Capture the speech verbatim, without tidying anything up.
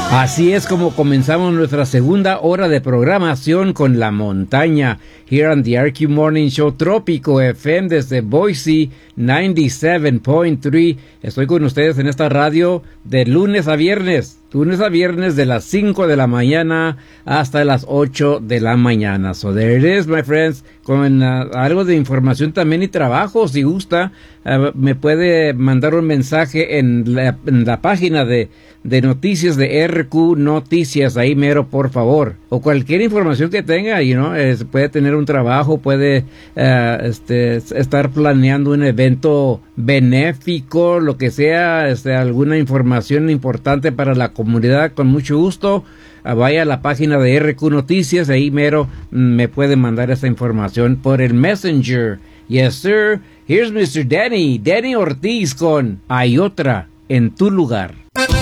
Así es como comenzamos nuestra segunda hora de programación con La Montaña, here on the R Q Morning Show Trópico F M desde Boise noventa y siete punto tres. Estoy con ustedes en esta radio de lunes a viernes, lunes a viernes de las cinco de la mañana hasta las ocho de la mañana. So there it is, my friends, con uh, algo de información también y trabajo. Si gusta, uh, me puede mandar un mensaje en la, en la página de de noticias de R Q Noticias, ahí mero, por favor, o cualquier información que tenga, you know, eh, puede tener un trabajo, puede uh, este, estar planeando un evento benéfico, lo que sea, este, alguna información importante para la comunidad, con mucho gusto, uh, vaya a la página de R Q Noticias, ahí mero me puede mandar esa información por el Messenger. Yes, sir. Here's mister Danny, Danny Ortiz con Hay Otra en Tu Lugar.